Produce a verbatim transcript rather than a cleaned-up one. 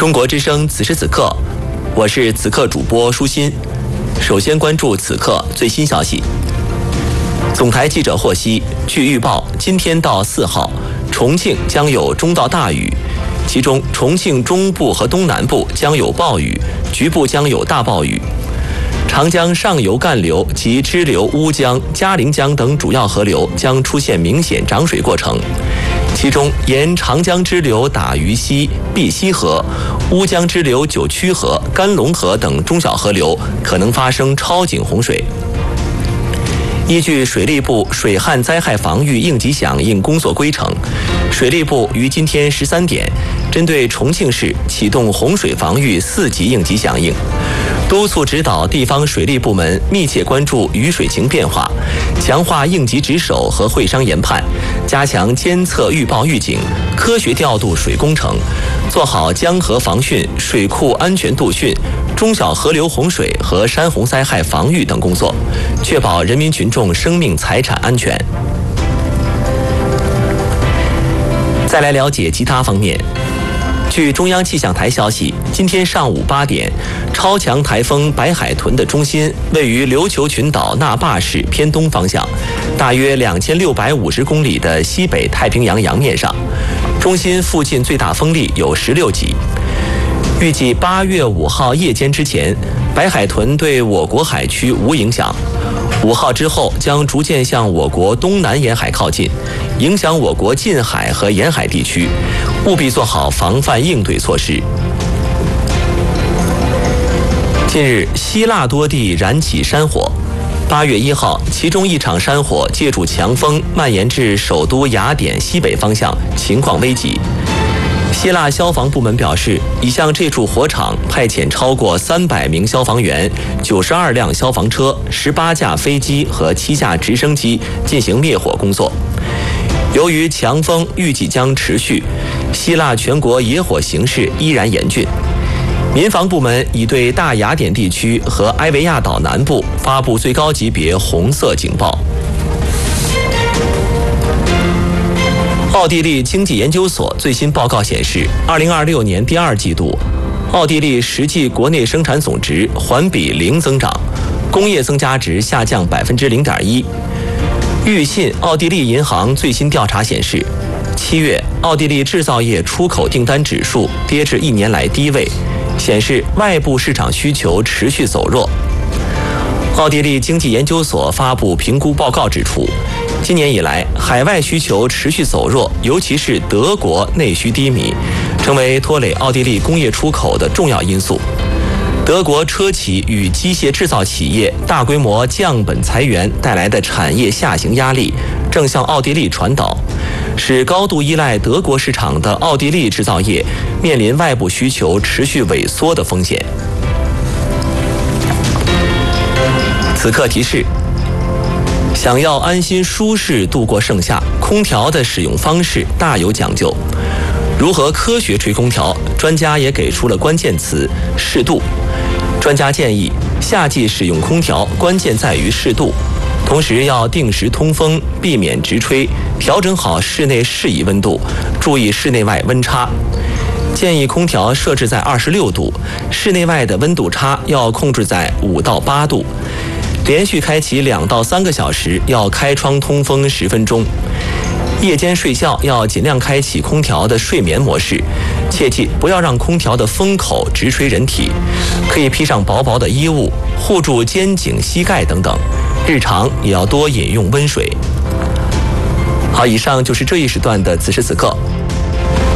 中国之声此时此刻，我是此刻主播舒心。首先关注此刻最新消息。总台记者获悉，据预报，今天到四号，重庆将有中到大雨，其中重庆中部和东南部将有暴雨，局部将有大暴雨。长江上游干流及支流乌江、嘉陵江等主要河流将出现明显涨水过程，其中沿长江支流打鱼溪、碧溪河、乌江支流九曲河、甘龙河等中小河流可能发生超警洪水。依据水利部水旱灾害防御应急响应工作规程，水利部于今天十三点针对重庆市启动洪水防御四级应急响应，督促指导地方水利部门密切关注雨水情变化，强化应急值守和会商研判，加强监测预报预警，科学调度水工程，做好江河防汛、水库安全度汛、中小河流洪水和山洪灾害防御等工作，确保人民群众生命财产安全。再来了解其他方面。据中央气象台消息，今天上午八点，超强台风白海豚的中心位于琉球群岛那霸市偏东方向，大约两千六百五十公里的西北太平洋洋面上，中心附近最大风力有十六级。预计八月五号夜间之前，白海豚对我国海区无影响。五号之后将逐渐向我国东南沿海靠近，影响我国近海和沿海地区，务必做好防范应对措施。近日，希腊多地燃起山火。八月一号，其中一场山火借助强风蔓延至首都雅典西北方向，情况危急。希腊消防部门表示，已向这处火场派遣超过三百名消防员、九十二辆消防车、十八架飞机和七架直升机进行灭火工作。由于强风预计将持续，希腊全国野火形势依然严峻。民防部门已对大雅典地区和埃维亚岛南部发布最高级别红色警报。奥地利经济研究所最新报告显示，二零二六年第二季度，奥地利实际国内生产总值环比零增长，工业增加值下降百分之零点一。预信奥地利银行最新调查显示，七月奥地利制造业出口订单指数跌至一年来低位，显示外部市场需求持续走弱。奥地利经济研究所发布评估报告指出，今年以来，海外需求持续走弱，尤其是德国内需低迷，成为拖累奥地利工业出口的重要因素。德国车企与机械制造企业大规模降本裁员带来的产业下行压力，正向奥地利传导，使高度依赖德国市场的奥地利制造业面临外部需求持续萎缩的风险。此刻提示：想要安心舒适度过盛夏，空调的使用方式大有讲究。如何科学吹空调，专家也给出了关键词：适度。专家建议，夏季使用空调关键在于适度，同时要定时通风，避免直吹，调整好室内适宜温度，注意室内外温差。建议空调设置在二十六度，室内外的温度差要控制在五到八度。连续开启两到三个小时，要开窗通风十分钟。夜间睡觉要尽量开启空调的睡眠模式，切记不要让空调的风口直吹人体，可以披上薄薄的衣物，护住肩颈、膝盖等等。日常也要多饮用温水。好，以上就是这一时段的此时此刻，